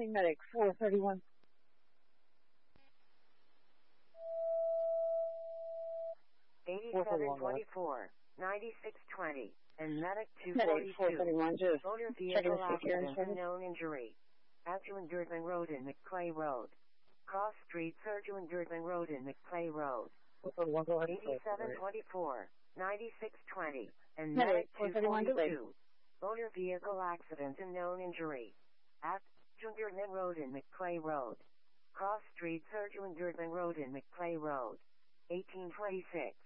County Medic 431. $87.24, $96.20, and Medic Medic 242. 431, just Motor checking vehicle to see if you're in accident, service. unknown injury. Add-to Durdman Road and McClay Road. Cross Street, Surgeon Durdman Road and McClay Road. 431, go ahead. 8724, 9620, and Medic Medic 431, delayed. 242. Motor vehicle accident and known injury. At Durdman Road and McClay Road. Cross Street, Surgeon Durdman Road and McClay Road. 1826.